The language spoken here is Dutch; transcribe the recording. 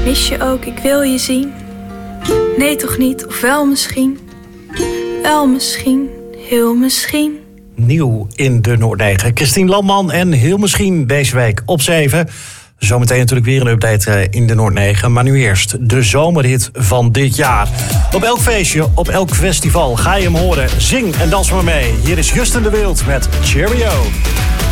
Mis je ook, ik wil je zien. Nee toch niet, of wel misschien. Wel misschien, heel misschien. Nieuw in de Noord-9. Christine Landman en heel misschien deze week op 7. Zometeen natuurlijk weer een update in de Noord-9. Maar nu eerst de zomerhit van dit jaar. Op elk feestje, op elk festival ga je hem horen. Zing en dans maar mee. Hier is Justin de Wild met Cheerio.